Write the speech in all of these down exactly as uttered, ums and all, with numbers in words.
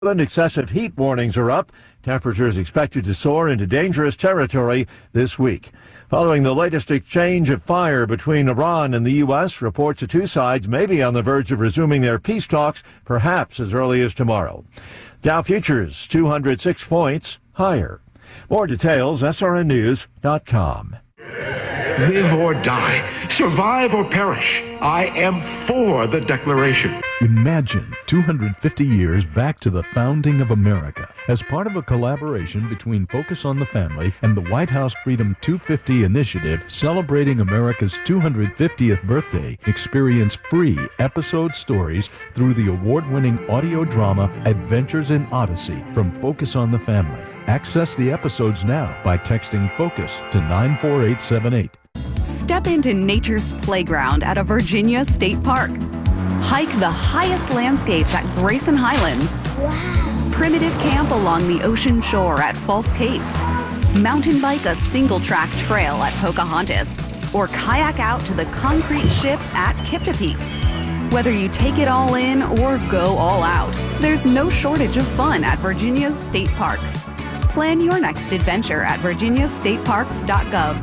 Excessive heat warnings are up. Temperatures expected to soar into dangerous territory this week. Following the latest exchange of fire between Iran and the U S, reports the two sides may be on the verge of resuming their peace talks, perhaps as early as tomorrow. Dow futures two hundred six points higher. More details, S R N news dot com. Live or die, survive or perish, I am for the Declaration. Imagine two hundred fifty years back to the founding of America. As part of a collaboration between Focus on the Family and the White House Freedom two fifty initiative celebrating America's two hundred fiftieth birthday, experience free episode stories through the award-winning audio drama Adventures in Odyssey from Focus on the Family. Access the episodes now by texting FOCUS to nine four eight seven eight. Step into nature's playground at a Virginia state park. Hike the highest landscapes at Grayson Highlands. Wow. Primitive camp along the ocean shore at False Cape. Mountain bike a single-track trail at Pocahontas. Or kayak out to the concrete ships at Kiptopeke. Whether you take it all in or go all out, there's no shortage of fun at Virginia's state parks. Plan your next adventure at virginia state parks dot gov.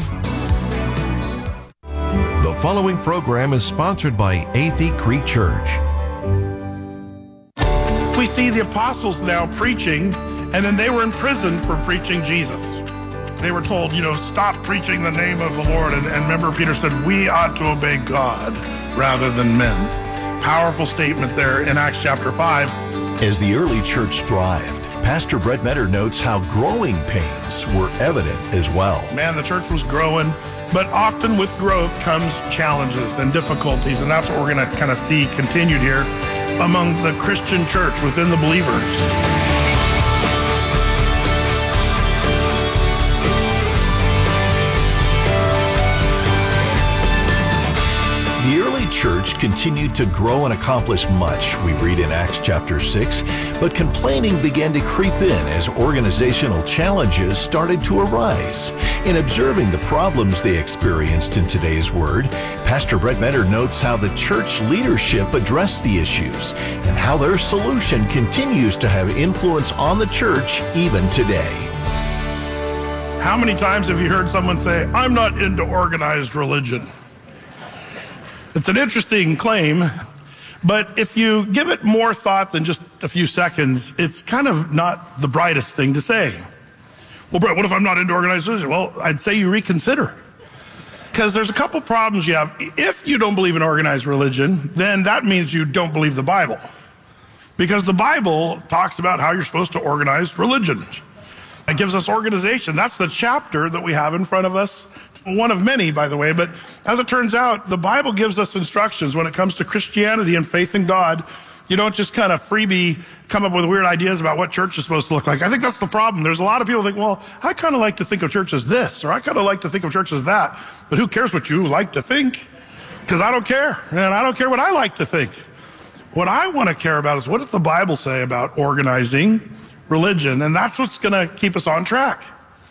The following program is sponsored by Athey Creek Church. We see the apostles now preaching, and then they were in prison for preaching Jesus. They were told, you know, stop preaching the name of the Lord. And, and remember, Peter said, we ought to obey God rather than men. Powerful statement there in Acts chapter five. As the early church thrived, Pastor Brett Metter notes how growing pains were evident as well. Man, the church was growing, but often with growth comes challenges and difficulties, and that's what we're going to kind of see continued here among the Christian church within the believers. The early church continued to grow and accomplish much, we read in Acts chapter six, but complaining began to creep in as organizational challenges started to arise. In observing the problems they experienced in today's word, Pastor Brett Metter notes how the church leadership addressed the issues and how their solution continues to have influence on the church even today. How many times have you heard someone say, I'm not into organized religion? It's an interesting claim, but if you give it more thought than just a few seconds, it's kind of not the brightest thing to say. Well, Brett, what if I'm not into organized religion? Well, I'd say you reconsider. Because there's a couple problems you have. If you don't believe in organized religion, then that means you don't believe the Bible. Because the Bible talks about how you're supposed to organize religion. It gives us organization. That's the chapter that we have in front of us. One of many, by the way, but as it turns out, the Bible gives us instructions when it comes to Christianity and faith in God. You don't just kind of freebie come up with weird ideas about what church is supposed to look like. I think that's the problem. There's a lot of people think, well, I kind of like to think of church as this, or I kind of like to think of church as that. But who cares what you like to think? Because I don't care, and I don't care what I like to think. What I want to care about is what does the Bible say about organizing religion, and that's what's going to keep us on track.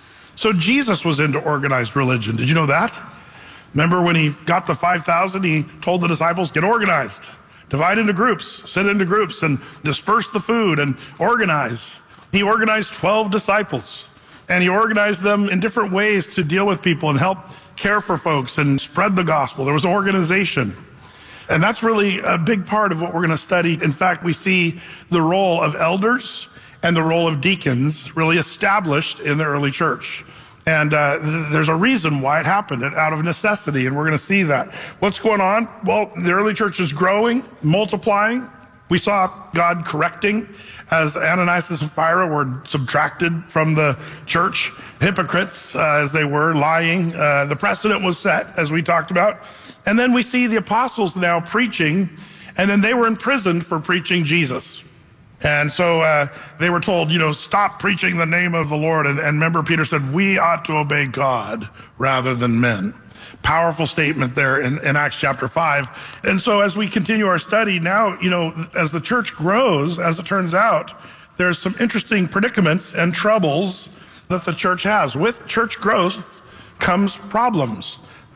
So Jesus was into organized religion. Did you know that? Remember when he got the five thousand, he told the disciples, get organized, divide into groups, sit into groups, and disperse the food and organize. He organized twelve disciples, and he organized them in different ways to deal with people and help care for folks and spread the gospel. There was organization. And that's really a big part of what we're going to study. In fact, we see the role of elders and the role of deacons really established in the early church. And uh, th- there's a reason why it happened, out of necessity, and we're going to see that. What's going on? Well, the early church is growing, multiplying. We saw God correcting as Ananias and Sapphira were subtracted from the church. Hypocrites, uh, as they were, lying. Uh, the precedent was set, as we talked about. And then we see the apostles now preaching, and then they were imprisoned for preaching Jesus. And so uh, they were told, you know, stop preaching the name of the Lord. And, and remember, Peter said, we ought to obey God rather than men. Powerful statement there in, in Acts chapter five. And so as we continue our study now, you know, as the church grows, as it turns out, there's some interesting predicaments and troubles that the church has. With church growth comes problems.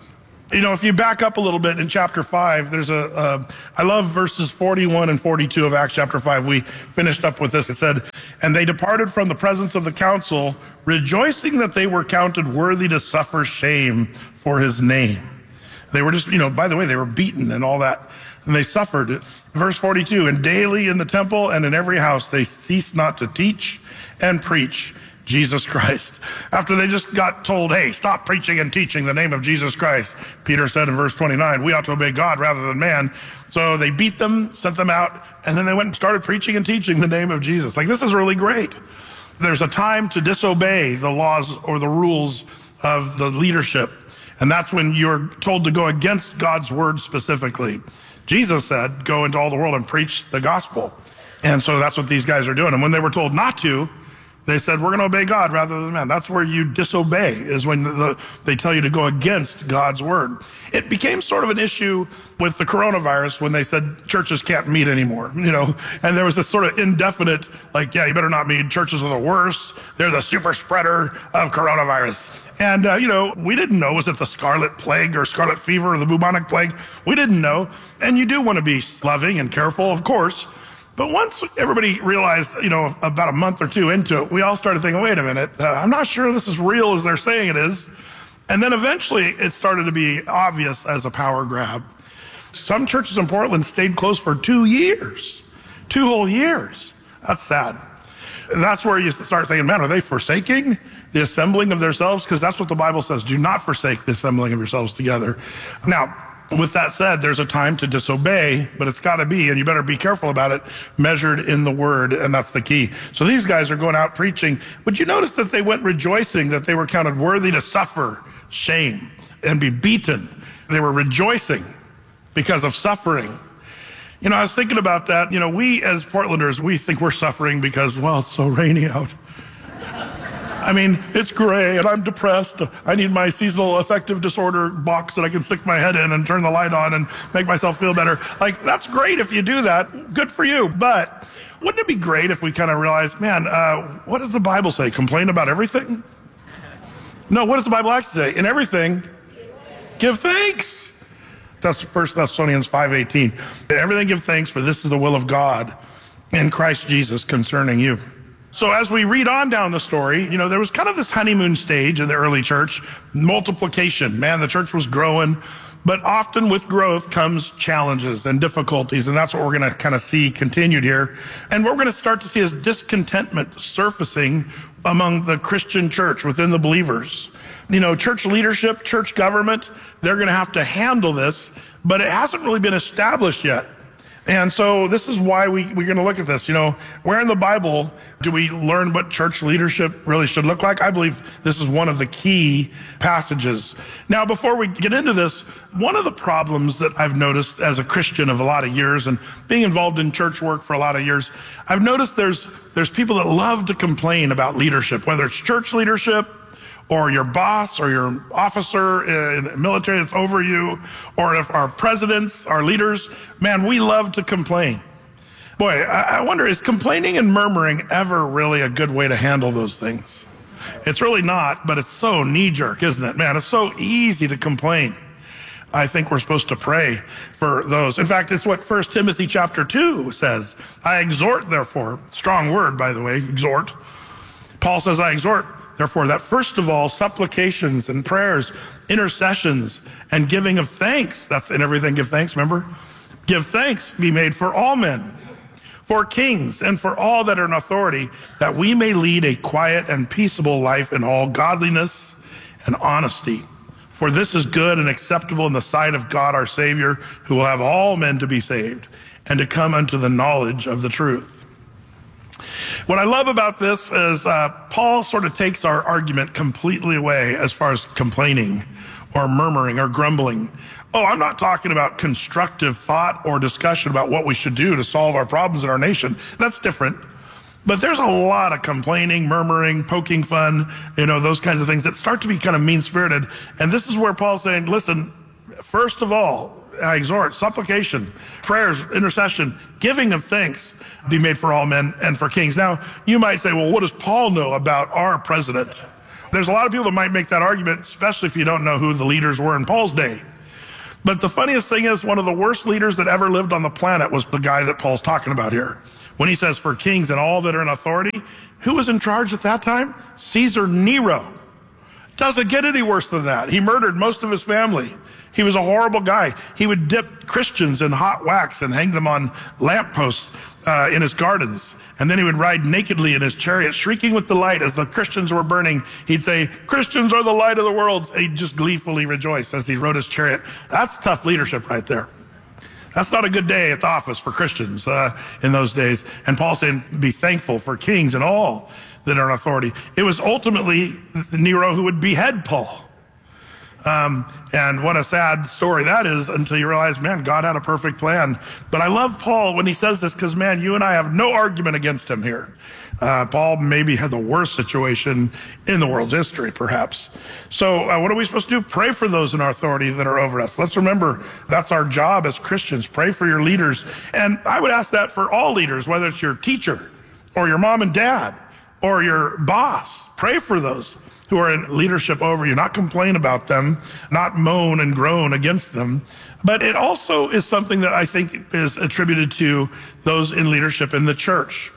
You know, if you back up a little bit in chapter five, there's a, uh, I love verses forty-one and forty-two of Acts chapter five. We finished up with this. It said, and they departed from the presence of the council, rejoicing that they were counted worthy to suffer shame for his name. They were just, you know, by the way, they were beaten and all that, and they suffered. Verse forty-two, and daily in the temple and in every house, they ceased not to teach and preach Jesus Christ. After they just got told, hey, stop preaching and teaching the name of Jesus Christ, Peter said in verse twenty-nine, we ought to obey God rather than man. So they beat them, sent them out, and then they went and started preaching and teaching the name of Jesus. Like, this is really great. There's a time to disobey the laws or the rules of the leadership, and that's when you're told to go against God's word specifically. Jesus said, go into all the world and preach the gospel. And so that's what these guys are doing. And when they were told not to, they said, we're going to obey God rather than man. That's where you disobey, is when the, they tell you to go against God's word. It became sort of an issue with the coronavirus when they said churches can't meet anymore, you know, and there was this sort of indefinite, like, yeah, you better not meet. Churches are the worst. They're the super spreader of coronavirus. And, uh, you know, we didn't know, was it the scarlet plague or scarlet fever or the bubonic plague? We didn't know. And you do want to be loving and careful, of course. But once everybody realized, you know, about a month or two into it, we all started thinking, wait a minute, uh, I'm not sure this is real as they're saying it is. And then eventually it started to be obvious as a power grab. Some churches in Portland stayed closed for two years, two whole years. That's sad. And that's where you start thinking, man, are they forsaking the assembling of themselves? Because that's what the Bible says. Do not forsake the assembling of yourselves together. Now, with that said, there's a time to disobey, but it's got to be, and you better be careful about it, measured in the word, and that's the key. So these guys are going out preaching. Would you notice that they went rejoicing that they were counted worthy to suffer shame and be beaten? They were rejoicing because of suffering. You know, I was thinking about that. You know, we as Portlanders, we think we're suffering because, well, it's so rainy out. I mean, it's gray and I'm depressed. I need my seasonal affective disorder box that I can stick my head in and turn the light on and make myself feel better. Like, that's great if you do that. Good for you. But wouldn't it be great if we kind of realized, man, uh, what does the Bible say? Complain about everything? No, what does the Bible actually say? In everything, give thanks. That's First Thessalonians five eighteen. In everything give thanks, for this is the will of God in Christ Jesus concerning you. So as we read on down the story, you know, there was kind of this honeymoon stage in the early church, multiplication. Man, the church was growing, but often with growth comes challenges and difficulties, and that's what we're going to kind of see continued here. And what we're going to start to see is discontentment surfacing among the Christian church, within the believers. You know, church leadership, church government, they're going to have to handle this, but it hasn't really been established yet. And so this is why we, we're going to look at this. You know, where in the Bible do we learn what church leadership really should look like? I believe this is one of the key passages. Now, before we get into this, one of the problems that I've noticed as a Christian of a lot of years and being involved in church work for a lot of years, I've noticed there's there's people that love to complain about leadership, whether it's church leadership, or your boss or your officer in the military that's over you, or if our presidents, our leaders, man, we love to complain. Boy, I wonder, is complaining and murmuring ever really a good way to handle those things? It's really not, but it's so knee-jerk, isn't it? Man, it's so easy to complain. I think we're supposed to pray for those. In fact, it's what First Timothy chapter two says. I exhort, therefore, strong word, by the way, exhort. Paul says, I exhort, therefore, that first of all, supplications and prayers, intercessions, and giving of thanks, that's in everything give thanks, remember? Give thanks be made for all men, for kings, and for all that are in authority, that we may lead a quiet and peaceable life in all godliness and honesty. For this is good and acceptable in the sight of God our Savior, who will have all men to be saved and to come unto the knowledge of the truth. What I love about this is uh, Paul sort of takes our argument completely away as far as complaining or murmuring or grumbling. Oh, I'm not talking about constructive thought or discussion about what we should do to solve our problems in our nation. That's different. But there's a lot of complaining, murmuring, poking fun, you know, those kinds of things that start to be kind of mean-spirited. And this is where Paul's saying, listen, first of all, I exhort, supplication, prayers, intercession, giving of thanks be made for all men and for kings. Now, you might say, well, what does Paul know about our president? There's a lot of people that might make that argument, especially if you don't know who the leaders were in Paul's day. But the funniest thing is, one of the worst leaders that ever lived on the planet was the guy that Paul's talking about here. When he says, for kings and all that are in authority, who was in charge at that time? Caesar Nero. Doesn't get any worse than that. He murdered most of his family. He was a horrible guy. He would dip Christians in hot wax and hang them on lampposts uh, in his gardens. And then he would ride nakedly in his chariot, shrieking with delight as the Christians were burning. He'd say, Christians are the light of the world. And he'd just gleefully rejoice as he rode his chariot. That's tough leadership right there. That's not a good day at the office for Christians uh, in those days. And Paul said, be thankful for kings and all that are in authority. It was ultimately Nero who would behead Paul. Um, and what a sad story that is, until you realize, man, God had a perfect plan. But I love Paul when he says this, because, man, you and I have no argument against him here. Uh, Paul maybe had the worst situation in the world's history, perhaps. So uh, what are we supposed to do? Pray for those in our authority that are over us. Let's remember, that's our job as Christians. Pray for your leaders. And I would ask that for all leaders, whether it's your teacher or your mom and dad or your boss. Pray for those who are in leadership over you, not complain about them, not moan and groan against them. But it also is something that I think is attributed to those in leadership in the church.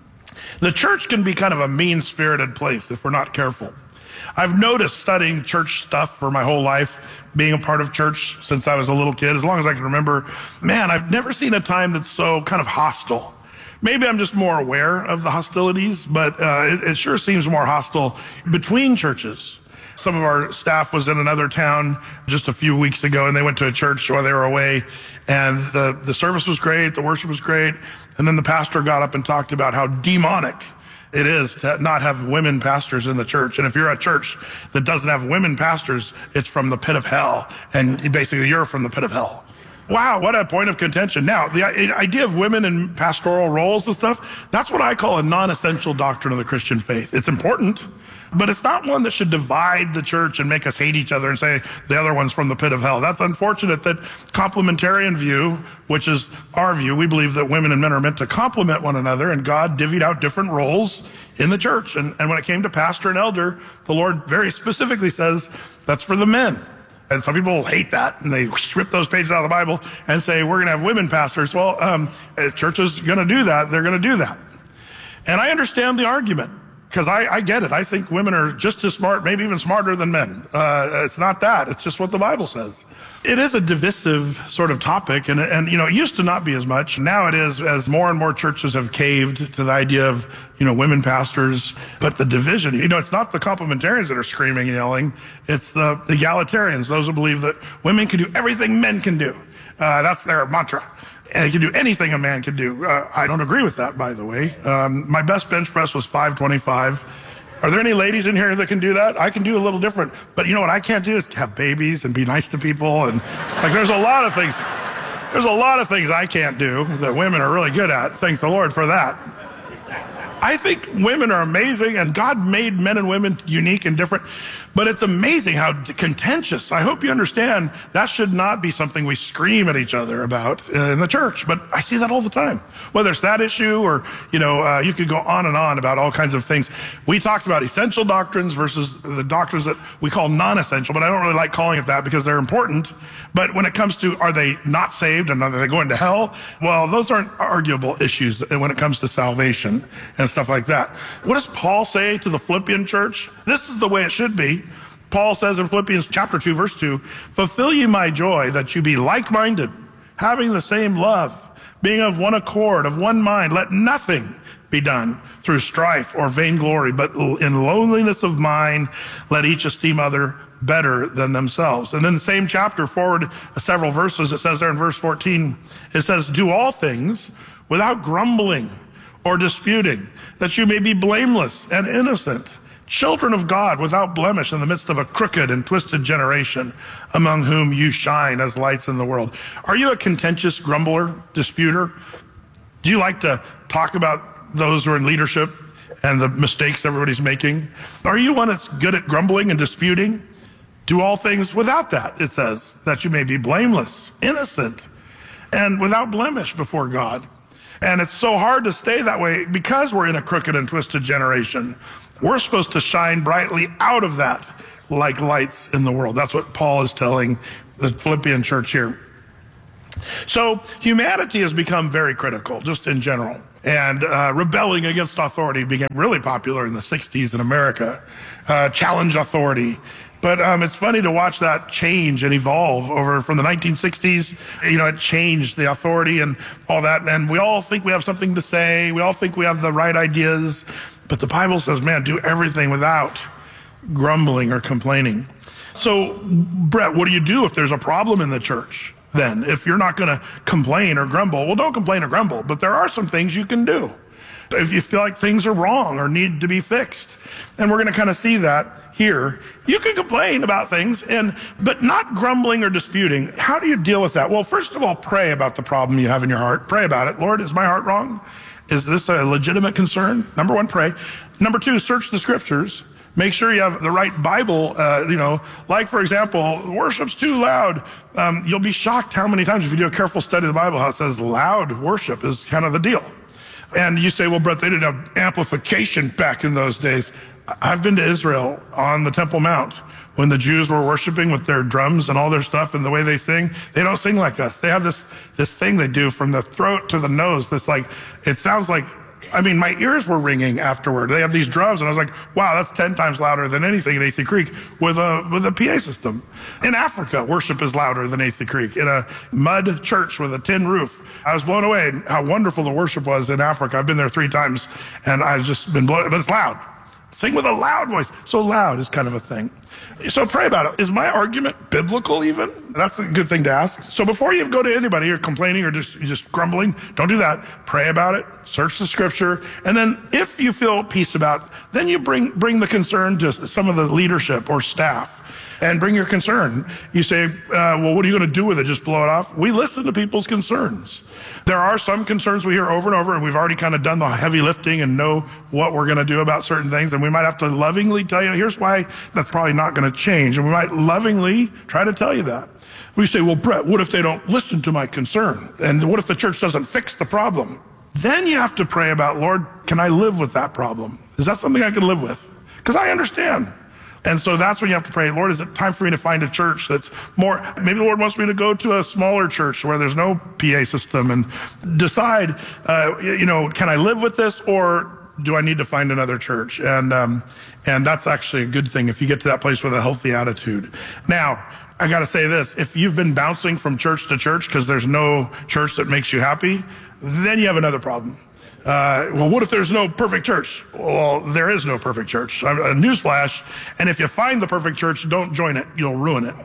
The church can be kind of a mean-spirited place if we're not careful. I've noticed studying church stuff for my whole life, being a part of church since I was a little kid, as long as I can remember, man, I've never seen a time that's so kind of hostile. Maybe I'm just more aware of the hostilities, but uh, it, it sure seems more hostile between churches. Some of our staff was in another town just a few weeks ago, and they went to a church while they were away, and the, the service was great, the worship was great, and then the pastor got up and talked about how demonic it is to not have women pastors in the church. And if you're a church that doesn't have women pastors, it's from the pit of hell, and basically you're from the pit of hell. Wow, what a point of contention. Now, the idea of women in pastoral roles and stuff, that's what I call a non-essential doctrine of the Christian faith. It's important, but it's not one that should divide the church and make us hate each other and say the other one's from the pit of hell. That's unfortunate. That complementarian view, which is our view, we believe that women and men are meant to complement one another, and God divvied out different roles in the church. And, and when it came to pastor and elder, the Lord very specifically says that's for the men. And some people hate that, and they strip those pages out of the Bible and say, we're going to have women pastors. Well, um, if church is going to do that, they're going to do that. And I understand the argument, because I, I get it. I think women are just as smart, maybe even smarter than men. Uh, it's not that. It's just what the Bible says. It is a divisive sort of topic, and, and, you know, it used to not be as much. Now it is, as more and more churches have caved to the idea of, you know, women pastors. But the division, you know, it's not the complementarians that are screaming and yelling. It's the egalitarians, those who believe that women can do everything men can do. Uh, that's their mantra. And they can do anything a man can do. Uh, I don't agree with that, by the way. Um, my best bench press was five twenty-five. Are there any ladies in here that can do that? I can do a little different. But you know what I can't do is have babies and be nice to people. And like, there's a lot of things. There's a lot of things I can't do that women are really good at. Thank the Lord for that. I think women are amazing, and God made men and women unique and different. But it's amazing how contentious. I hope you understand that should not be something we scream at each other about in the church. But I see that all the time. Whether it's that issue or, you know, uh, you could go on and on about all kinds of things. We talked about essential doctrines versus the doctrines that we call non-essential, but I don't really like calling it that because they're important. But when it comes to, are they not saved and are they going to hell? Well, those aren't arguable issues when it comes to salvation and stuff like that. What does Paul say to the Philippian church? This is the way it should be. Paul says in Philippians chapter two, verse two, fulfill ye my joy that you be like-minded, having the same love, being of one accord, of one mind. Let nothing be done through strife or vainglory, but in loneliness of mind, let each esteem other better than themselves. And then the same chapter, forward several verses, it says there in verse fourteen, it says, do all things without grumbling or disputing, that you may be blameless and innocent, children of God without blemish in the midst of a crooked and twisted generation, among whom you shine as lights in the world. Are you a contentious grumbler, disputer? Do you like to talk about those who are in leadership and the mistakes everybody's making? Are you one that's good at grumbling and disputing? Do all things without that, it says, that you may be blameless, innocent, and without blemish before God. And it's so hard to stay that way because we're in a crooked and twisted generation. We're supposed to shine brightly out of that like lights in the world. That's what Paul is telling the Philippian church here. So humanity has become very critical, just in general. And uh, rebelling against authority became really popular in the sixties in America. Uh, challenge authority. But um, it's funny to watch that change and evolve over from the nineteen sixties. You know, it changed the authority and all that. And we all think we have something to say. We all think we have the right ideas. But the Bible says, man, do everything without grumbling or complaining. So, Brett, what do you do if there's a problem in the church? Then, if you're not going to complain or grumble, well, don't complain or grumble. But there are some things you can do if you feel like things are wrong or need to be fixed. And we're going to kind of see that here. You can complain about things, and but not grumbling or disputing. How do you deal with that? Well, first of all, pray about the problem you have in your heart. Pray about it. Lord, is my heart wrong? Is this a legitimate concern? Number one, pray. Number two, search the scriptures. Make sure you have the right Bible, uh, you know, like, for example, worship's too loud. Um, you'll be shocked how many times, if you do a careful study of the Bible, how it says loud worship is kind of the deal. And you say, well, Brett, they didn't have amplification back in those days. I've been to Israel on the Temple Mount when the Jews were worshiping with their drums and all their stuff and the way they sing. They don't sing like us. They have this, this thing they do from the throat to the nose that's like, it sounds like, I mean, my ears were ringing afterward. They have these drums, and I was like, wow, that's ten times louder than anything in Athey Creek with a with a P A system. In Africa, worship is louder than Athey Creek. In a mud church with a tin roof, I was blown away how wonderful the worship was in Africa. I've been there three times, and I've just been blown, but it's loud. Sing with a loud voice. So loud is kind of a thing. So pray about it. Is my argument biblical even? That's a good thing to ask. So before you go to anybody, you're complaining or just, you're just grumbling, don't do that. Pray about it. Search the scripture. And then if you feel peace about it, then you bring, bring the concern to some of the leadership or staff. And bring your concern. You say, uh, well, what are you going to do with it? Just blow it off? We listen to people's concerns. There are some concerns we hear over and over, and we've already kind of done the heavy lifting and know what we're going to do about certain things. And we might have to lovingly tell you, here's why that's probably not going to change. And we might lovingly try to tell you that. We say, well, Brett, what if they don't listen to my concern? And what if the church doesn't fix the problem? Then you have to pray about, Lord, can I live with that problem? Is that something I can live with? Because I understand. And so that's when you have to pray, Lord, is it time for me to find a church that's more, maybe the Lord wants me to go to a smaller church where there's no P A system, and decide, uh, you know, can I live with this, or do I need to find another church? And, um, and that's actually a good thing if you get to that place with a healthy attitude. Now, I got to say this, if you've been bouncing from church to church because there's no church that makes you happy, then you have another problem. Uh, well, what if there's no perfect church? Well, there is no perfect church. A newsflash, and if you find the perfect church, don't join it. You'll ruin it.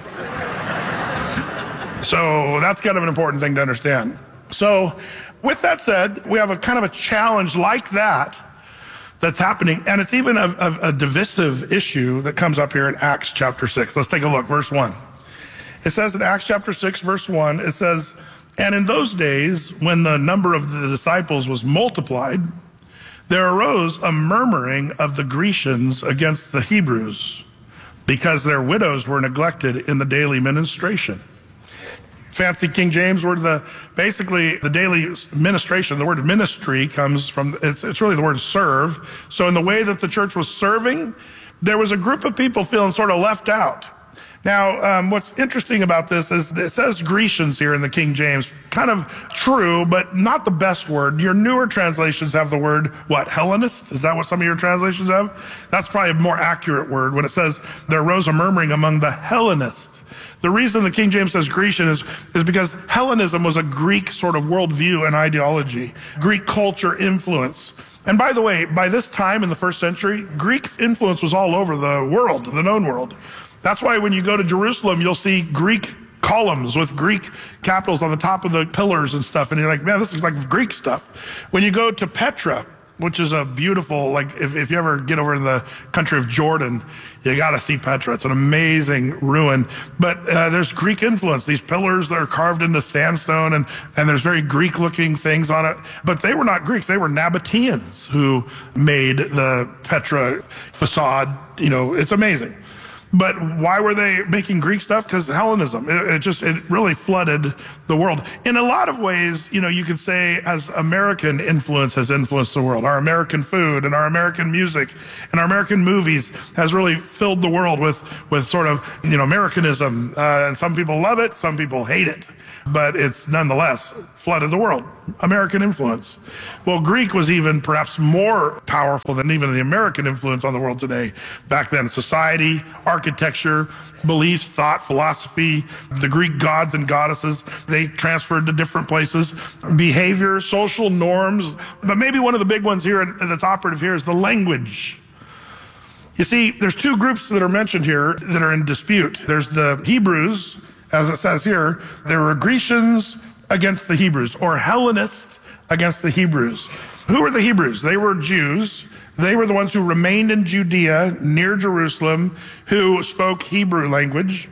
So that's kind of an important thing to understand. So with that said, we have a kind of a challenge like that that's happening, and it's even a, a, a divisive issue that comes up here in Acts chapter six. Let's take a look, verse one. It says in Acts chapter six, verse one, it says, and in those days, when the number of the disciples was multiplied, there arose a murmuring of the Grecians against the Hebrews, because their widows were neglected in the daily ministration. Fancy King James word, the basically the daily ministration, the word ministry comes from, it's, it's really the word serve. So in the way that the church was serving, there was a group of people feeling sort of left out. Now, um, what's interesting about this is it says Grecians here in the King James. Kind of true, but not the best word. Your newer translations have the word, what, Hellenist? Is that what some of your translations have? That's probably a more accurate word when it says there arose a murmuring among the Hellenists. The reason the King James says Grecian is, is because Hellenism was a Greek sort of worldview and ideology, Greek culture influence. And by the way, by this time in the first century, Greek influence was all over the world, the known world. That's why when you go to Jerusalem, you'll see Greek columns with Greek capitals on the top of the pillars and stuff. And you're like, man, this is like Greek stuff. When you go to Petra, which is a beautiful, like if, if you ever get over in the country of Jordan, you got to see Petra. It's an amazing ruin. But uh, there's Greek influence. These pillars that are carved into sandstone, and, and there's very Greek looking things on it. But they were not Greeks. They were Nabateans who made the Petra facade. You know, it's amazing. But why were they making Greek stuff? Because Hellenism, it, it just, it really flooded the world. In a lot of ways, you know, you could say as American influence has influenced the world. Our American food and our American music and our American movies has really filled the world with, with sort of, you know, Americanism. Uh, and some people love it, some people hate it. But it's nonetheless flooded the world. American influence. Well, Greek was even perhaps more powerful than even the American influence on the world today. Back then, society, architecture, beliefs, thought, philosophy, the Greek gods and goddesses, they transferred to different places. Behavior, social norms. But maybe one of the big ones here that's operative here is the language. You see, there's two groups that are mentioned here that are in dispute. There's the Hebrews, as it says here, there were Grecians against the Hebrews, or Hellenists against the Hebrews. Who were the Hebrews? They were Jews. They were the ones who remained in Judea, near Jerusalem, who spoke Hebrew language,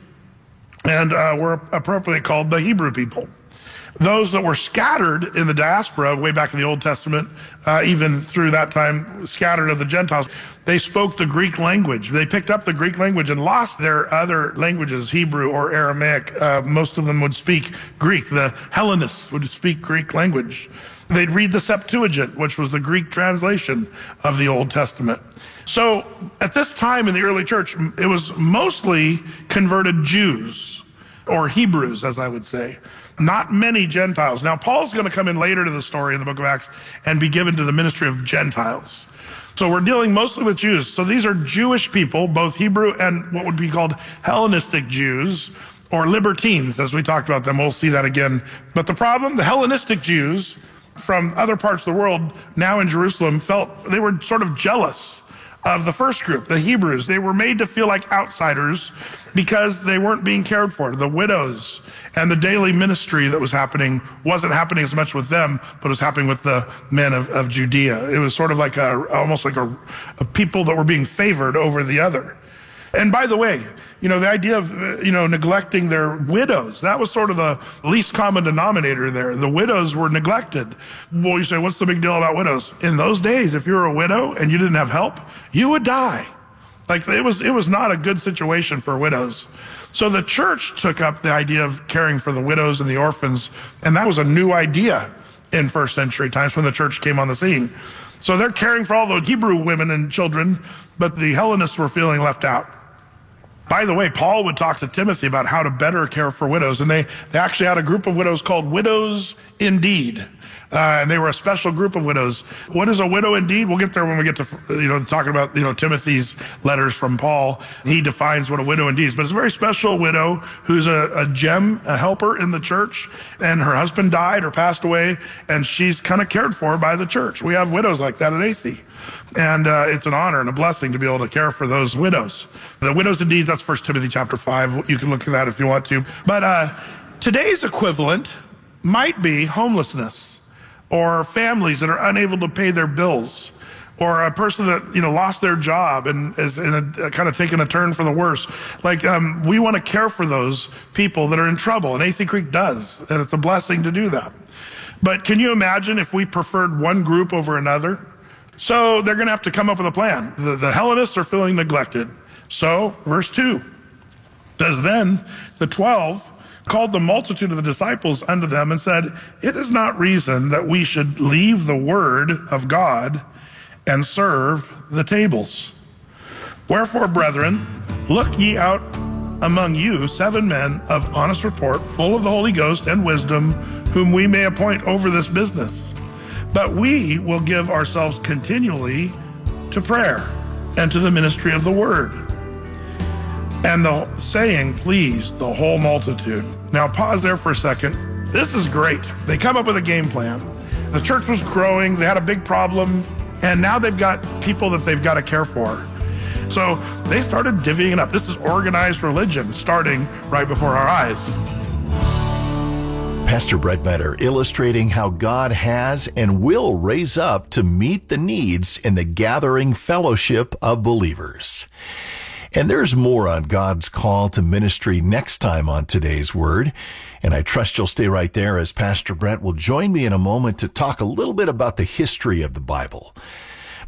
and uh, were appropriately called the Hebrew people. Those that were scattered in the diaspora, way back in the Old Testament, uh, even through that time, scattered of the Gentiles, they spoke the Greek language. They picked up the Greek language and lost their other languages, Hebrew or Aramaic. Uh, most of them would speak Greek. The Hellenists would speak Greek language. They'd read the Septuagint, which was the Greek translation of the Old Testament. So at this time in the early church, it was mostly converted Jews, or Hebrews, as I would say. Not many Gentiles. Now, Paul's going to come in later to the story in the book of Acts and be given to the ministry of Gentiles. So we're dealing mostly with Jews. So these are Jewish people, both Hebrew and what would be called Hellenistic Jews, or libertines, as we talked about them. We'll see that again. But the problem, the Hellenistic Jews from other parts of the world, now in Jerusalem, felt they were sort of jealous of the first group, the Hebrews. They were made to feel like outsiders because they weren't being cared for. The widows and the daily ministry that was happening wasn't happening as much with them, but it was happening with the men of, of Judea. It was sort of like a, almost like a, a people that were being favored over the other. And by the way, you know, the idea of, uh, you know, neglecting their widows, that was sort of the least common denominator there. The widows were neglected. Well, you say, what's the big deal about widows? In those days, if you were a widow and you didn't have help, you would die. Like it was, it was not a good situation for widows. So the church took up the idea of caring for the widows and the orphans, and that was a new idea in first century times when the church came on the scene. So they're caring for all the Hebrew women and children, but the Hellenists were feeling left out. By the way, Paul would talk to Timothy about how to better care for widows, and they, they actually had a group of widows called Widows Indeed. Uh, and they were a special group of widows. What is a widow indeed? We'll get there when we get to, you know, talking about, you know, Timothy's letters from Paul. He defines what a widow indeed is. But it's a very special widow who's a, a gem, a helper in the church. And her husband died or passed away, and she's kind of cared for by the church. We have widows like that at Athey. And uh, it's an honor and a blessing to be able to care for those widows. The widows indeed, that's First Timothy chapter five. You can look at that if you want to. But uh, today's equivalent might be homelessness, or families that are unable to pay their bills, or a person that, you know, lost their job and is in a, a kind of taking a turn for the worse. Like, um, we want to care for those people that are in trouble, and Athey Creek does, and it's a blessing to do that. But can you imagine if we preferred one group over another? So they're going to have to come up with a plan. The, the Hellenists are feeling neglected. So, verse two says, then the twelve called the multitude of the disciples unto them and said, it is not reason that we should leave the word of God and serve the tables. Wherefore, brethren, look ye out among you seven men of honest report, full of the Holy Ghost and wisdom, whom we may appoint over this business. But we will give ourselves continually to prayer and to the ministry of the word. And the saying pleased the whole multitude. Now pause there for a second. This is great. They come up with a game plan. The church was growing. They had a big problem. And now they've got people that they've got to care for. So they started divvying it up. This is organized religion starting right before our eyes. Pastor Brett Metter illustrating how God has and will raise up to meet the needs in the gathering fellowship of believers. And there's more on God's call to ministry next time on Today's Word. And I trust you'll stay right there as Pastor Brett will join me in a moment to talk a little bit about the history of the Bible.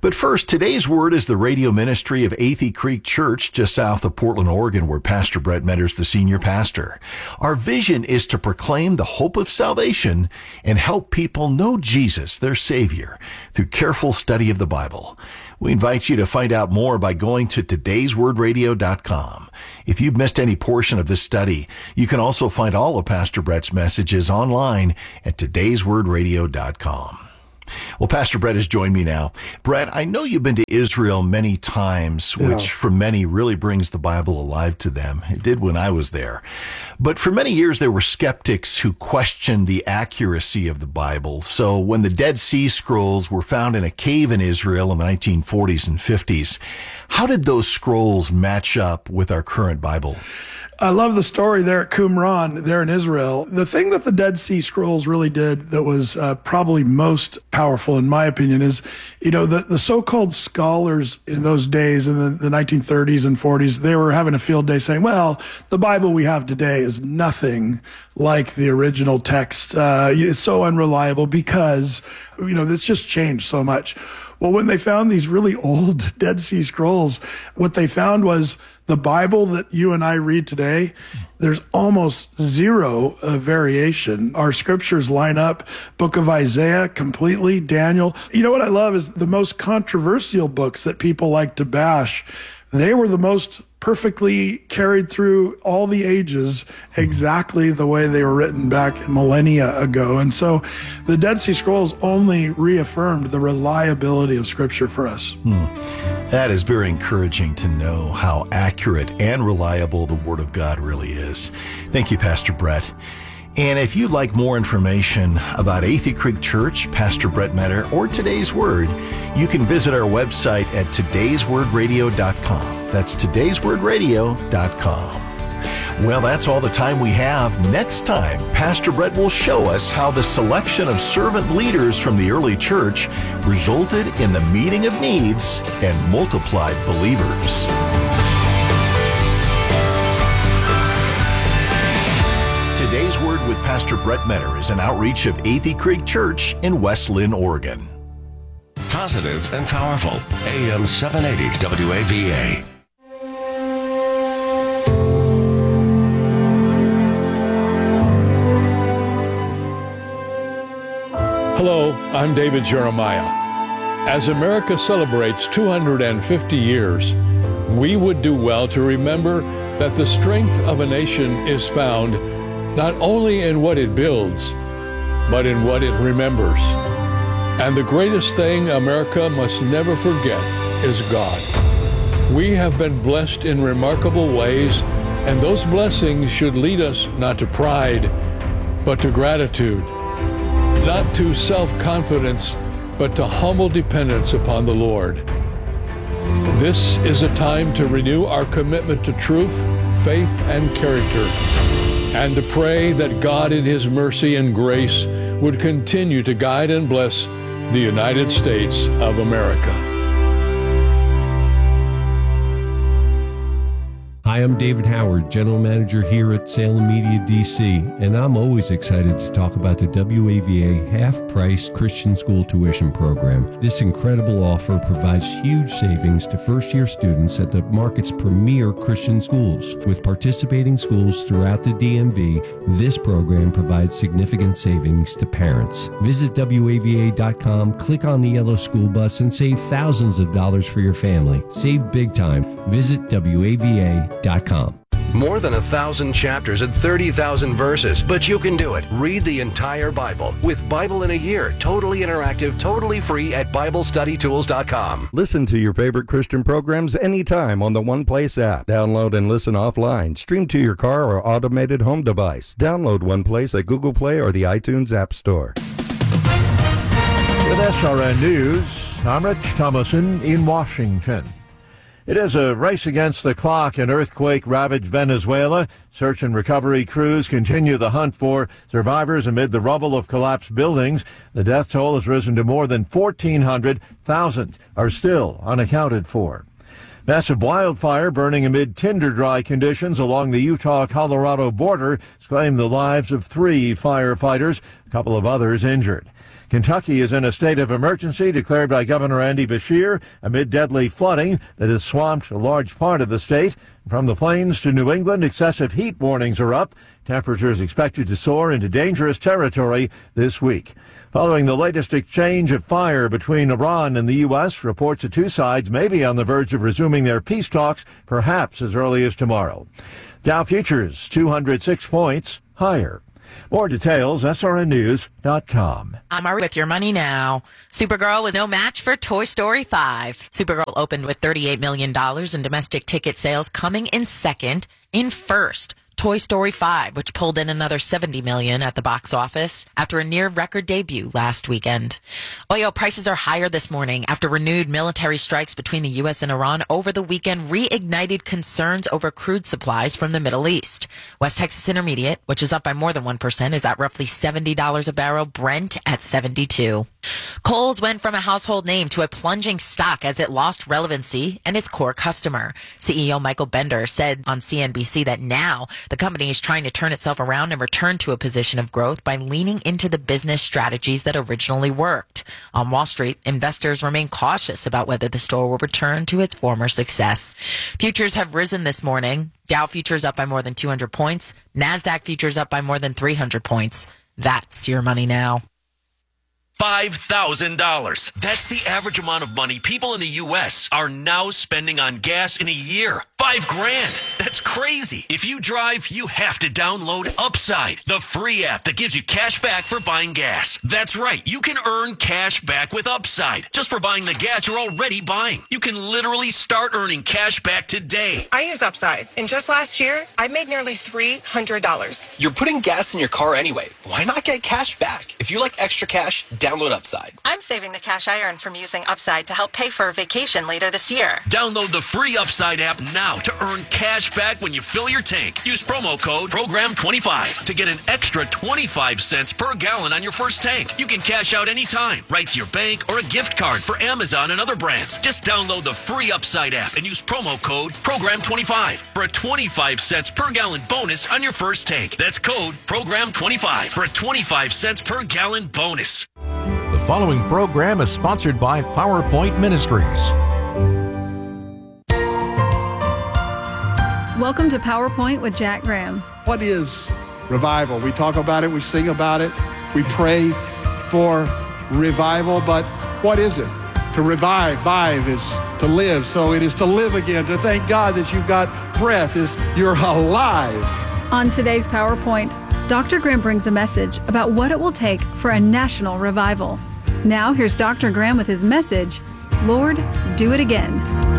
But first, today's word is the radio ministry of Athey Creek Church, just south of Portland, Oregon, where Pastor Brett Metter's the senior pastor. Our vision is to proclaim the hope of salvation and help people know Jesus, their Savior, through careful study of the Bible. We invite you to find out more by going to todays word radio dot com. If you've missed any portion of this study, you can also find all of Pastor Brett's messages online at todays word radio dot com. Well, Pastor Brett has joined me now. Brett, I know you've been to Israel many times, which yeah. for many really brings the Bible alive to them. It did when I was there. But for many years, there were skeptics who questioned the accuracy of the Bible. So when the Dead Sea Scrolls were found in a cave in Israel in the nineteen forties and fifties, how did those scrolls match up with our current Bible? I love the story there at Qumran, there in Israel. The thing that the Dead Sea Scrolls really did that was uh, probably most powerful, in my opinion, is, you know, the, the so-called scholars in those days, in the, the nineteen thirties and forties, they were having a field day saying, well, the Bible we have today is nothing like the original text. Uh, it's so unreliable because, you know, it's just changed so much. Well, when they found these really old Dead Sea Scrolls, what they found was the Bible that you and I read today, there's almost zero uh, variation. Our scriptures line up. Book of Isaiah completely, Daniel. You know what I love is the most controversial books that people like to bash. They were the most perfectly carried through all the ages exactly the way they were written back millennia ago. And so the Dead Sea Scrolls only reaffirmed the reliability of Scripture for us. Hmm. That is very encouraging to know how accurate and reliable the Word of God really is. Thank you, Pastor Brett. And if you'd like more information about Athey Creek Church, Pastor Brett Metter, or Today's Word, you can visit our website at todays word radio dot com. That's todays word radio dot com. Well, that's all the time we have. Next time, Pastor Brett will show us how the selection of servant leaders from the early church resulted in the meeting of needs and multiplied believers. Today's Word with Pastor Brett Metter is an outreach of Athey Creek Church in West Lynn, Oregon. Positive and powerful. A M seven eighty W A V A. Hello, I'm David Jeremiah. As America celebrates two hundred fifty years, we would do well to remember that the strength of a nation is found not only in what it builds, but in what it remembers. And the greatest thing America must never forget is God. We have been blessed in remarkable ways, and those blessings should lead us not to pride, but to gratitude, not to self-confidence, but to humble dependence upon the Lord. This is a time to renew our commitment to truth, faith, and character, and to pray that God in His mercy and grace would continue to guide and bless the United States of America. Hi, I'm David Howard, General Manager here at Salem Media D C, and I'm always excited to talk about the W A V A half-price Christian school tuition program. This incredible offer provides huge savings to first-year students at the market's premier Christian schools. With participating schools throughout the D M V, this program provides significant savings to parents. Visit W A V A dot com, click on the yellow school bus, and save thousands of dollars for your family. Save big time. Visit W A V A dot com. More than a thousand chapters and thirty thousand verses, but you can do it. Read the entire Bible with Bible in a Year, totally interactive, totally free at Bible Study Tools dot com. Listen to your favorite Christian programs anytime on the One Place app. Download and listen offline. Stream to your car or automated home device. Download One Place at Google Play or the iTunes App Store. With S R N News, I'm Rich Thomason in Washington. It is a race against the clock in earthquake-ravaged Venezuela. Search and recovery crews continue the hunt for survivors amid the rubble of collapsed buildings. The death toll has risen to more than fourteen hundred thousand are still unaccounted for. Massive wildfire burning amid tinder-dry conditions along the Utah-Colorado border has claimed the lives of three firefighters, a couple of others injured. Kentucky is in a state of emergency declared by Governor Andy Beshear amid deadly flooding that has swamped a large part of the state. From the plains to New England, excessive heat warnings are up. Temperatures expected to soar into dangerous territory this week. Following the latest exchange of fire between Iran and the U S, reports the two sides may be on the verge of resuming their peace talks, perhaps as early as tomorrow. Dow futures two hundred six points higher. More details, S R N news dot com. I'm Ari with your money now. Supergirl was no match for Toy Story five. Supergirl opened with thirty-eight million dollars in domestic ticket sales, coming in second. In first, Toy Story five, which pulled in another seventy million dollars at the box office after a near-record debut last weekend. Oil prices are higher this morning after renewed military strikes between the U S and Iran over the weekend reignited concerns over crude supplies from the Middle East. West Texas Intermediate, which is up by more than one percent, is at roughly seventy dollars a barrel, Brent at seventy-two dollars. Kohl's went from a household name to a plunging stock as it lost relevancy and its core customer. C E O Michael Bender said on C N B C that now the company is trying to turn itself around and return to a position of growth by leaning into the business strategies that originally worked. On Wall Street, investors remain cautious about whether the store will return to its former success. Futures have risen this morning. Dow futures up by more than two hundred points. NASDAQ futures up by more than three hundred points. That's your money now. five thousand dollars. That's the average amount of money people in the U S are now spending on gas in a year. Five grand. That's crazy. If you drive, you have to download Upside, the free app that gives you cash back for buying gas. That's right. You can earn cash back with Upside just for buying the gas you're already buying. You can literally start earning cash back today. I use Upside, and just last year, I made nearly three hundred dollars. You're putting gas in your car anyway. Why not get cash back? If you like extra cash, download Upside. I'm saving the cash I earn from using Upside to help pay for a vacation later this year. Download the free Upside app now to earn cash back when you fill your tank. Use promo code program twenty-five to get an extra twenty-five cents per gallon on your first tank. You can cash out anytime, right to your bank or a gift card for Amazon and other brands. Just download the free Upside app and use promo code program twenty-five for a twenty-five cents per gallon bonus on your first tank. That's code program twenty-five for a twenty-five cents per gallon bonus. The following program is sponsored by PowerPoint Ministries. Welcome to PowerPoint with Jack Graham. What is revival? We talk about it, we sing about it, we pray for revival, but what is it? To revive, vive is to live, so it is to live again, to thank God that you've got breath, is you're alive. On today's PowerPoint, Doctor Graham brings a message about what it will take for a national revival. Now here's Doctor Graham with his message, Lord, do it again.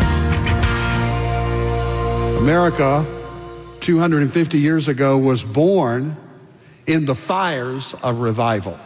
America, two hundred fifty years ago, was born in the fires of revival.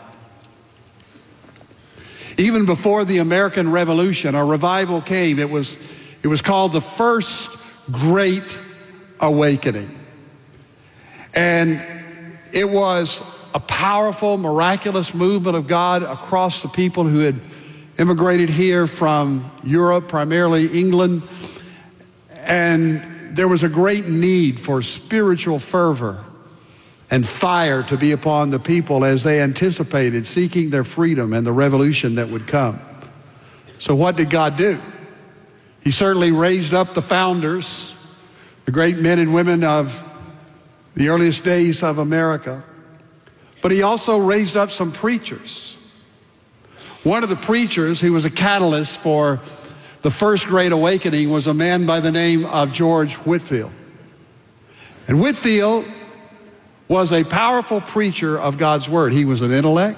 Even before the American Revolution, a revival came. It was, it was called the First Great Awakening. And it was a powerful, miraculous movement of God across the people who had immigrated here from Europe, primarily England. And there was a great need for spiritual fervor and fire to be upon the people as they anticipated seeking their freedom and the revolution that would come. So what did God do? He certainly raised up the founders, the great men and women of the earliest days of America. But he also raised up some preachers. One of the preachers who was a catalyst for the First Great Awakening was a man by the name of George Whitefield. And Whitefield was a powerful preacher of God's Word. He was an intellect,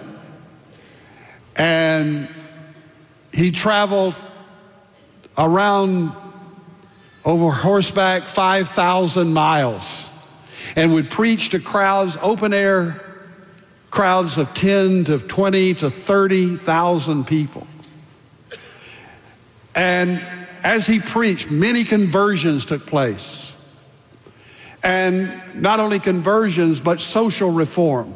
and he traveled around over horseback five thousand miles and would preach to crowds, open air crowds of ten to twenty to thirty thousand people. And as he preached, many conversions took place. And not only conversions, but social reform.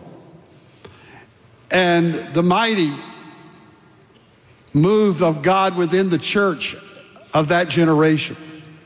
And the mighty move of God within the church of that generation.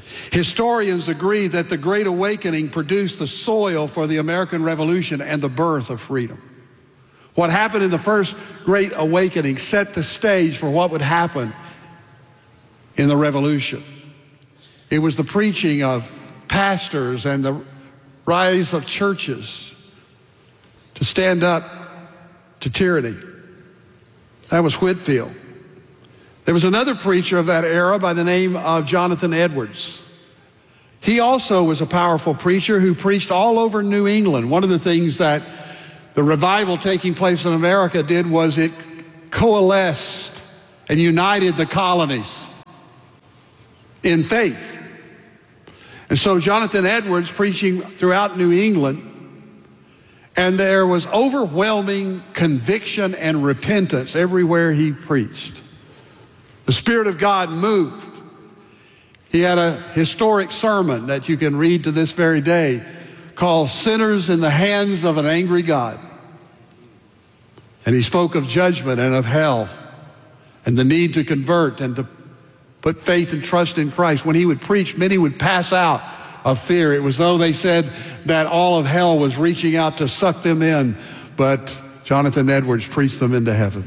Historians agree that the Great Awakening produced the soil for the American Revolution and the birth of freedom. What happened in the first Great Awakening set the stage for what would happen in the Revolution. It was the preaching of pastors and the rise of churches to stand up to tyranny. That was Whitefield. There was another preacher of that era by the name of Jonathan Edwards. He also was a powerful preacher who preached all over New England. One of the things that the revival taking place in America did was it coalesced and united the colonies in faith. And so Jonathan Edwards preaching throughout New England, and there was overwhelming conviction and repentance everywhere he preached. The Spirit of God moved. He had a historic sermon that you can read to this very day called Sinners in the Hands of an Angry God. And he spoke of judgment and of hell and the need to convert and to put faith and trust in Christ. When he would preach, many would pass out of fear. It was though they said that all of hell was reaching out to suck them in, but Jonathan Edwards preached them into heaven.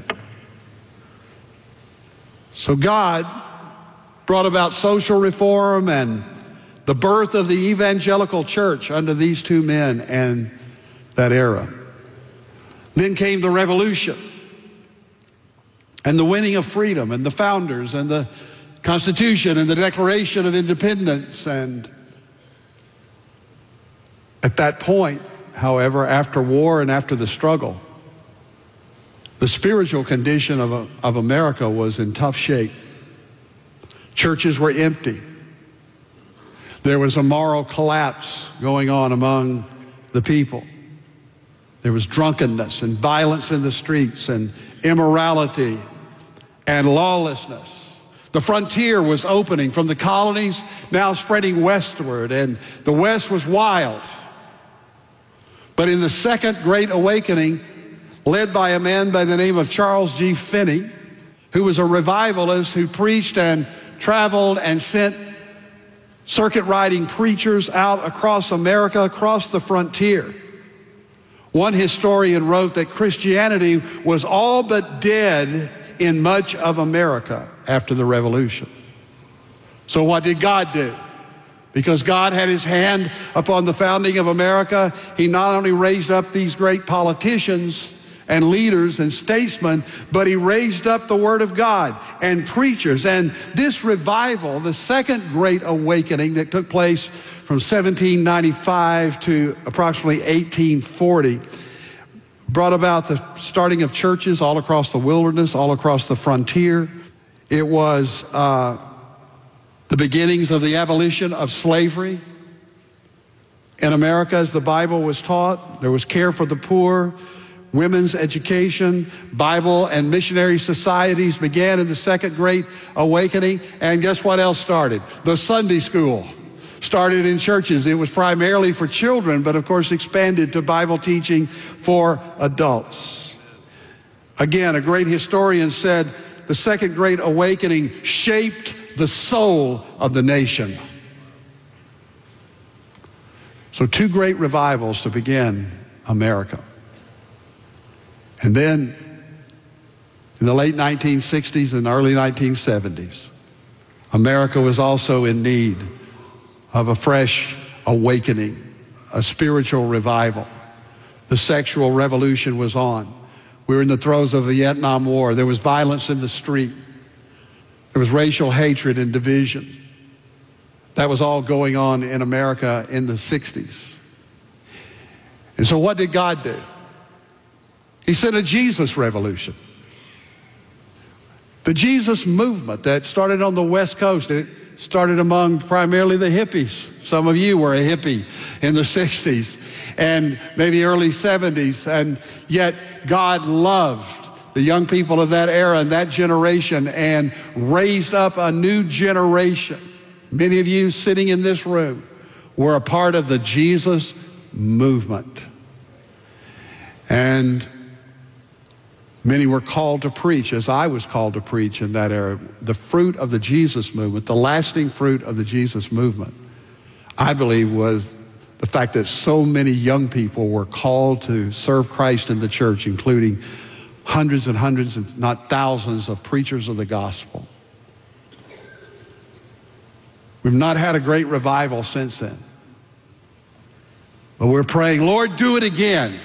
So God brought about social reform and the birth of the evangelical church under these two men and that era. Then came the revolution and the winning of freedom and the founders and the Constitution and the Declaration of Independence. And at that point, however, after war and after the struggle, the spiritual condition of, of America was in tough shape. Churches were empty. There was a moral collapse going on among the people. There was drunkenness and violence in the streets and immorality and lawlessness. The frontier was opening from the colonies, now spreading westward, and the West was wild. But in the Second Great Awakening, led by a man by the name of Charles G. Finney, who was a revivalist who preached and traveled and sent circuit riding preachers out across America, across the frontier. One historian wrote that Christianity was all but dead in much of America after the Revolution. So what did God do? Because God had his hand upon the founding of America, he not only raised up these great politicians and leaders and statesmen, but he raised up the Word of God and preachers. And this revival, the Second Great Awakening that took place from seventeen ninety-five to approximately eighteen forty, brought about the starting of churches all across the wilderness, all across the frontier. It was uh, the beginnings of the abolition of slavery in America as the Bible was taught. There was care for the poor. Women's education, Bible and missionary societies began in the Second Great Awakening. And guess what else started? The Sunday school started in churches. It was primarily for children, but of course expanded to Bible teaching for adults. Again, a great historian said the Second Great Awakening shaped the soul of the nation. So two great revivals to begin America. And then in the late nineteen sixties and early nineteen seventies, America was also in need of a fresh awakening, a spiritual revival. The sexual revolution was on. We were in the throes of the Vietnam War. There was violence in the street. There was racial hatred and division. That was all going on in America in the sixties. And so what did God do? He sent a Jesus revolution. The Jesus movement that started on the West Coast, it started among primarily the hippies. Some of you were a hippie in the sixties and maybe early seventies, and yet God loved the young people of that era and that generation and raised up a new generation. Many of you sitting in this room were a part of the Jesus movement. And Many were called to preach, as I was called to preach in that era. The fruit of the Jesus movement, the lasting fruit of the Jesus movement, I believe, was the fact that so many young people were called to serve Christ in the church, including hundreds and hundreds, and not thousands, of preachers of the gospel. We've not had a great revival since then. But we're praying, Lord, do it again.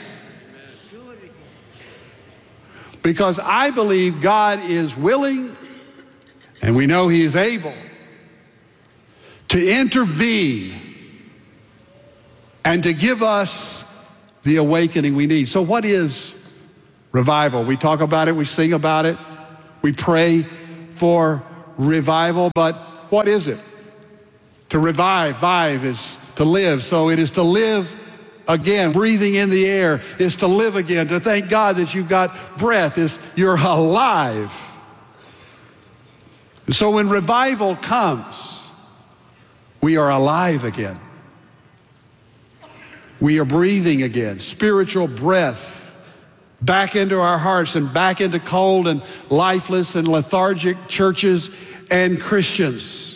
Because I believe God is willing, and we know He is able, to intervene and to give us the awakening we need. So what is revival? We talk about it, we sing about it, we pray for revival, but what is it? To revive, vive is to live, so it is to live again. Breathing in the air is to live again. To thank God that you've got breath is you're alive. And so when revival comes, we are alive again. We are breathing again, spiritual breath back into our hearts and back into cold and lifeless and lethargic churches and Christians.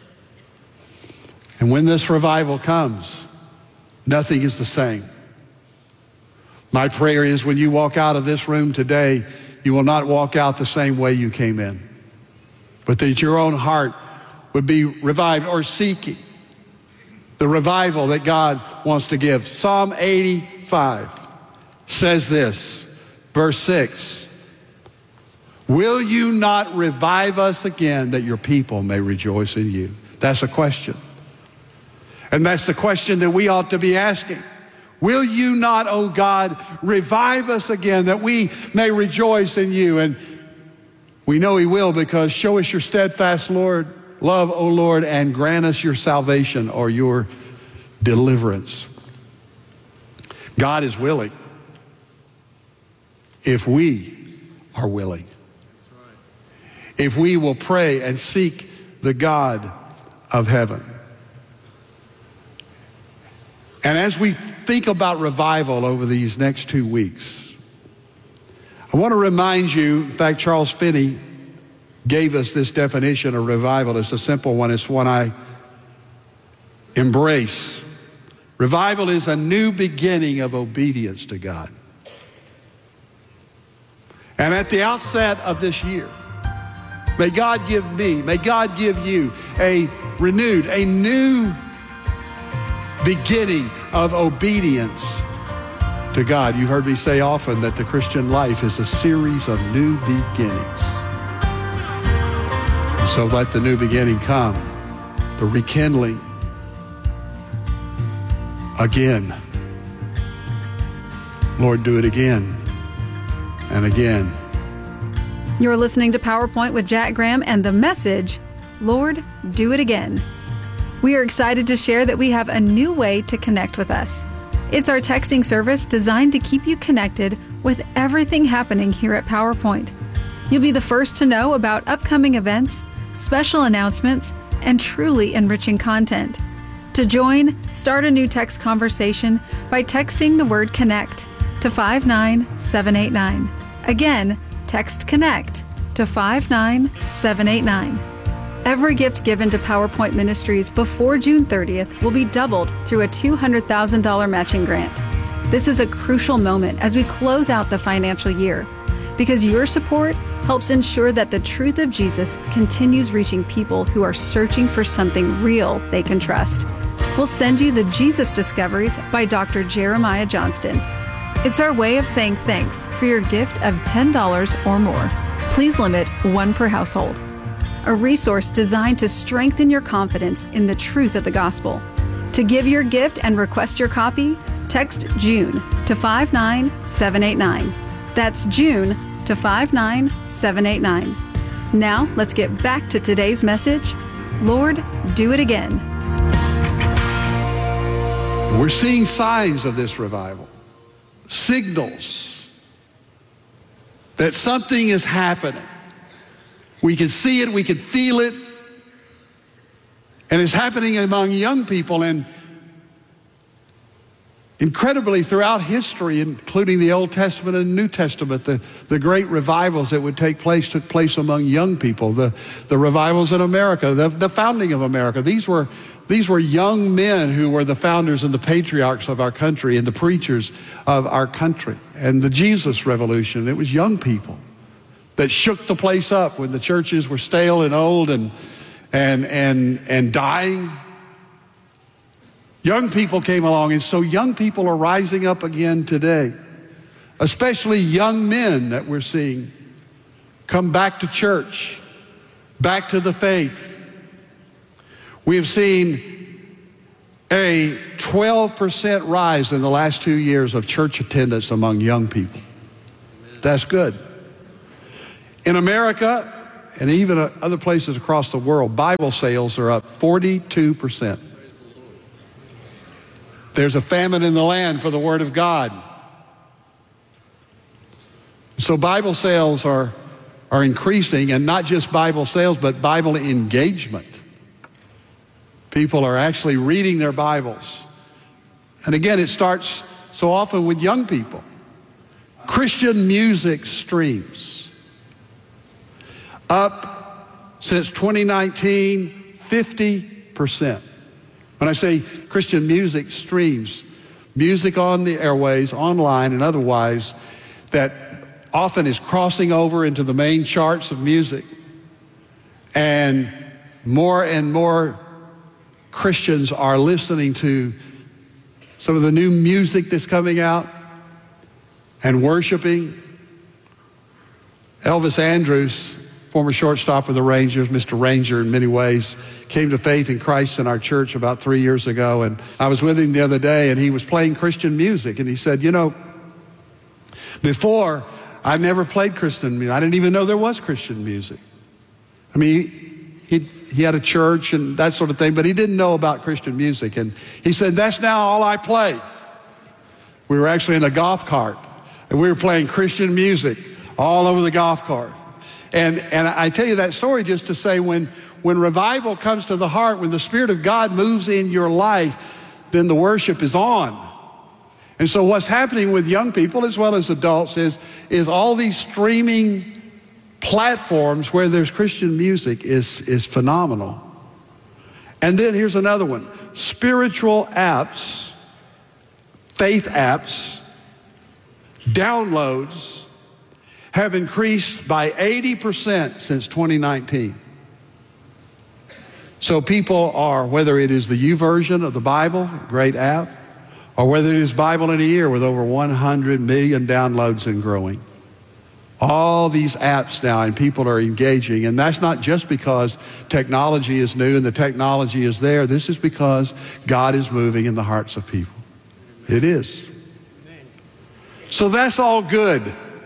And when this revival comes, nothing is the same. My prayer is when you walk out of this room today, you will not walk out the same way you came in, but that your own heart would be revived or seeking the revival that God wants to give. Psalm eighty-five says this, verse six, will you not revive us again that your people may rejoice in you? That's a question. And that's the question that we ought to be asking. Will you not, oh God, revive us again that we may rejoice in you? And we know He will, because show us your steadfast Lord, love, O Lord, and grant us your salvation or your deliverance. God is willing if we are willing. If we will pray and seek the God of heaven. And as we think about revival over these next two weeks, I want to remind you, in fact, Charles Finney gave us this definition of revival. It's a simple one. It's one I embrace. Revival is a new beginning of obedience to God. And at the outset of this year, may God give me, may God give you a renewed, a new beginning of obedience to God. You've heard me say often that the Christian life is a series of new beginnings. So let the new beginning come, the rekindling again. Lord, do it again and again. You're listening to PowerPoint with Jack Graham and the message, Lord, do it again. We are excited to share that we have a new way to connect with us. It's our texting service designed to keep you connected with everything happening here at PowerPoint. You'll be the first to know about upcoming events, special announcements, and truly enriching content. To join, start a new text conversation by texting the word CONNECT to five nine seven eight nine. Again, text CONNECT to five nine seven eight nine. Every gift given to PowerPoint Ministries before June thirtieth will be doubled through a two hundred thousand dollars matching grant. This is a crucial moment as we close out the financial year, because your support helps ensure that the truth of Jesus continues reaching people who are searching for something real they can trust. We'll send you the Jesus Discoveries by Doctor Jeremiah Johnston. It's our way of saying thanks for your gift of ten dollars or more. Please limit one per household. A resource designed to strengthen your confidence in the truth of the gospel. To give your gift and request your copy, text June to five nine seven eight nine. That's June to five nine seven eight nine. Now, let's get back to today's message. Lord, do it again. We're seeing signs of this revival, signals that something is happening. We can see it, we can feel it, and it's happening among young people. And Incredibly, throughout history, including the Old Testament and New Testament, the, the great revivals that would take place took place among young people. The, the revivals in America, the, the founding of America. These were, these were young men who were the founders and the patriarchs of our country and the preachers of our country. And the Jesus Revolution, it was young people that shook the place up when the churches were stale and old and, and, and, and dying. Young people came along, and so young people are rising up again today, especially young men that we're seeing come back to church, back to the faith. We have seen a twelve percent rise in the last two years of church attendance among young people. That's good. In America, and even other places across the world, Bible sales are up forty-two percent. There's a famine in the land for the Word of God. So Bible sales are, are increasing, and not just Bible sales, but Bible engagement. People are actually reading their Bibles. And again, it starts so often with young people. Christian music streams up since twenty nineteen, fifty percent. When I say Christian music streams, music on the airways, online and otherwise, that often is crossing over into the main charts of music. And more and more Christians are listening to some of the new music that's coming out and worshiping. Elvis Andrus, former shortstop of the Rangers, Mister Ranger in many ways, came to faith in Christ in our church about three years ago. And I was with him the other day, and he was playing Christian music. And he said, you know, before, I never played Christian music. I didn't even know there was Christian music. I mean, he, he had a church and that sort of thing, but he didn't know about Christian music. And he said, that's now all I play. We were actually in a golf cart, and we were playing Christian music all over the golf cart. And, and I tell you that story just to say when, when revival comes to the heart, when the Spirit of God moves in your life, then the worship is on. And so what's happening with young people as well as adults is, is all these streaming platforms where there's Christian music is, is phenomenal. And then here's another one. Spiritual apps, faith apps, downloads have increased by eighty percent since twenty nineteen. So people are, whether it is the YouVersion of the Bible, great app, or whether it is Bible in a Year with over one hundred million downloads and growing. All these apps now, and people are engaging, and that's not just because technology is new and the technology is there. This is because God is moving in the hearts of people. It is. So that's all good.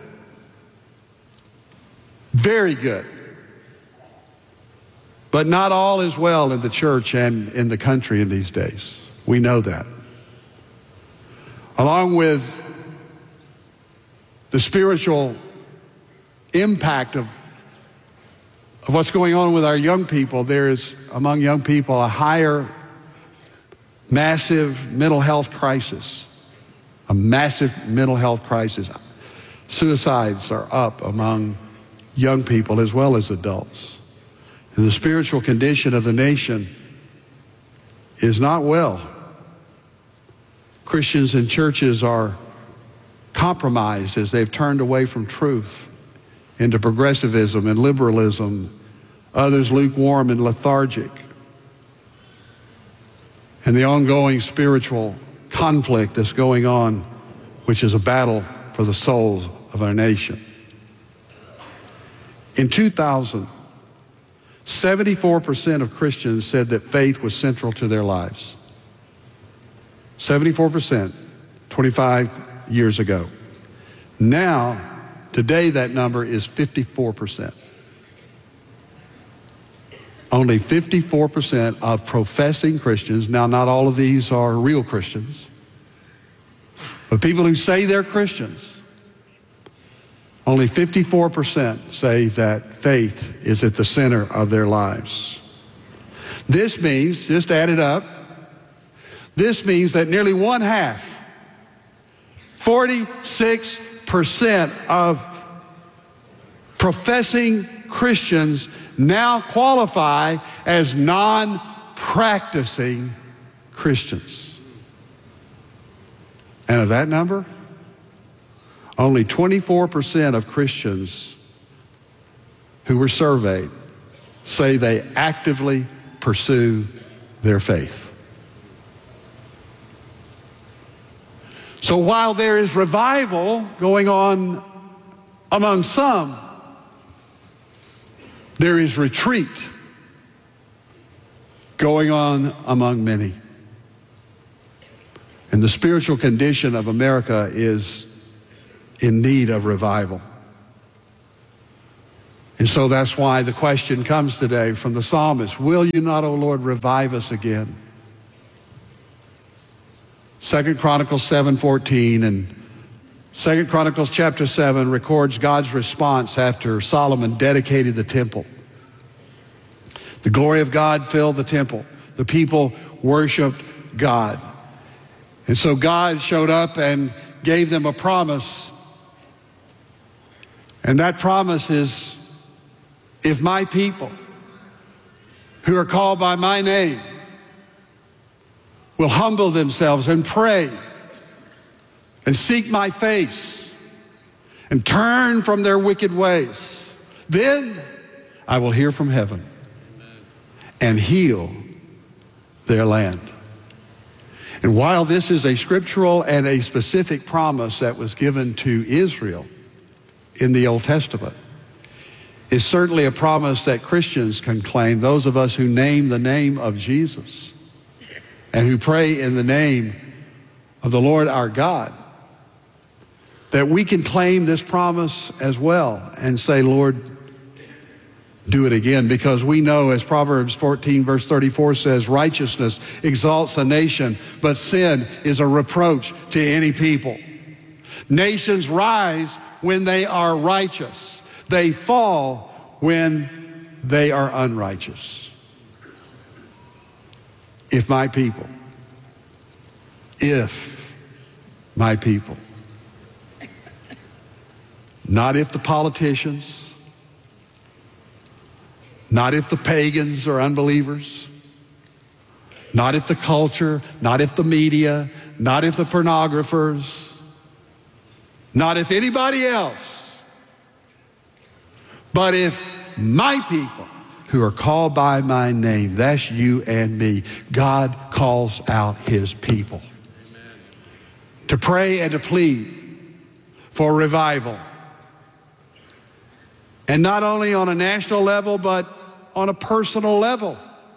Very good. But not all is well in the church and in the country in these days. We know that. Along with the spiritual impact of, of what's going on with our young people, there is among young people a higher, massive mental health crisis. A massive mental health crisis. Suicides are up among young people as well as adults. And the spiritual condition of the nation is not well. Christians and churches are compromised as they've turned away from truth into progressivism and liberalism, others lukewarm and lethargic. And the ongoing spiritual conflict that's going on, which is a battle for the souls of our nation. In two thousand, seventy-four percent of Christians said that faith was central to their lives. seventy-four percent, twenty-five years ago. Now, today that number is fifty-four percent. Only fifty-four percent of professing Christians, now not all of these are real Christians, but people who say they're Christians, only fifty-four percent say that faith is at the center of their lives. This means, just add it up, this means that nearly one half forty-six percent of professing Christians now qualify as non-practicing Christians. And of that number, only twenty-four percent of Christians who were surveyed say they actively pursue their faith. So while there is revival going on among some, there is retreat going on among many. And the spiritual condition of America is in need of revival. And so that's why the question comes today from the psalmist, will you not, O Lord, revive us again? Second Chronicles seven fourteen and Second Chronicles chapter seven records God's response after Solomon dedicated the temple. The glory of God filled the temple. The people worshiped God. And so God showed up and gave them a promise. And that promise is, if my people who are called by my name will humble themselves and pray and seek my face and turn from their wicked ways, then I will hear from heaven and heal their land. And while this is a scriptural and a specific promise that was given to Israel in the Old Testament, it's certainly a promise that Christians can claim, those of us who name the name of Jesus and who pray in the name of the Lord our God, that we can claim this promise as well and say, Lord, do it again, because we know, as Proverbs fourteen verse thirty-four says, righteousness exalts a nation, but sin is a reproach to any people. Nations rise when they are righteous. They fall when they are unrighteous. If my people, if my people, not if the politicians, not if the pagans or unbelievers, not if the culture, not if the media, not if the pornographers, not if anybody else, but if my people who are called by my name, that's you and me, God calls out his people. Amen. To pray and to plead for revival. And not only on a national level, but on a personal level.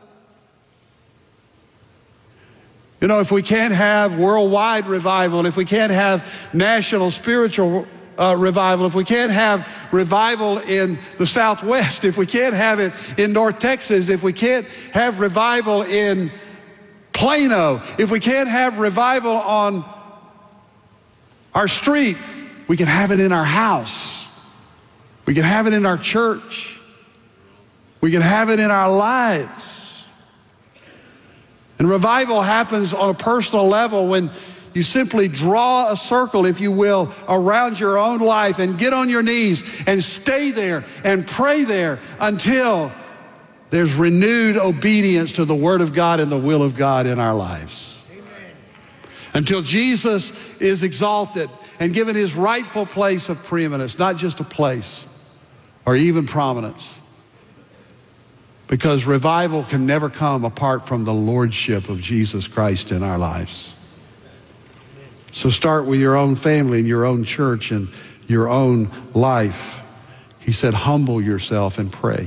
You know, if we can't have worldwide revival, and if we can't have national spiritual uh, revival, if we can't have revival in the Southwest, if we can't have it in North Texas, if we can't have revival in Plano, if we can't have revival on our street, we can have it in our house. We can have it in our church. We can have it in our lives. And revival happens on a personal level when you simply draw a circle, if you will, around your own life and get on your knees and stay there and pray there until there's renewed obedience to the Word of God and the will of God in our lives. Amen. Until Jesus is exalted and given his rightful place of preeminence, not just a place or even prominence. Because revival can never come apart from the lordship of Jesus Christ in our lives. So start with your own family and your own church and your own life. He said, humble yourself and pray.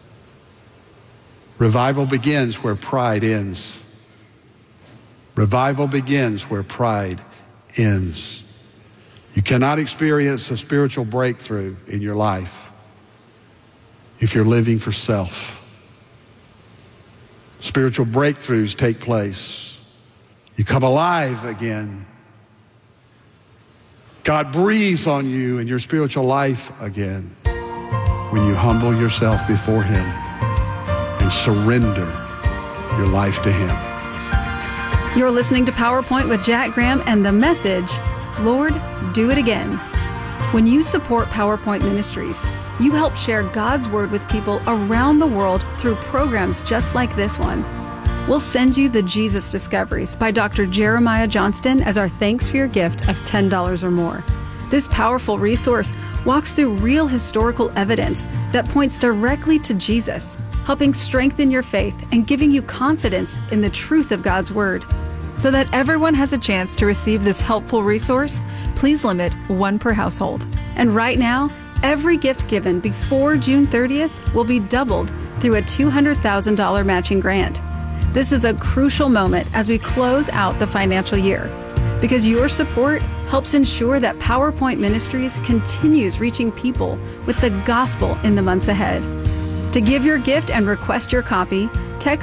Revival begins where pride ends. Revival begins where pride ends. You cannot experience a spiritual breakthrough in your life if you're living for self. Spiritual breakthroughs take place. You come alive again. God breathes on you in your spiritual life again when you humble yourself before him and surrender your life to him. You're listening to PowerPoint with Jack Graham and the message, Lord, do it again. When you support PowerPoint Ministries, you help share God's Word with people around the world through programs just like this one. We'll send you the Jesus Discoveries by Doctor Jeremiah Johnston as our thanks for your gift of ten dollars or more. This powerful resource walks through real historical evidence that points directly to Jesus, helping strengthen your faith and giving you confidence in the truth of God's Word. So that everyone has a chance to receive this helpful resource, please limit one per household. And right now, every gift given before June thirtieth will be doubled through a two hundred thousand dollars matching grant. This is a crucial moment as we close out the financial year, because your support helps ensure that PowerPoint Ministries continues reaching people with the gospel in the months ahead. To give your gift and request your copy, text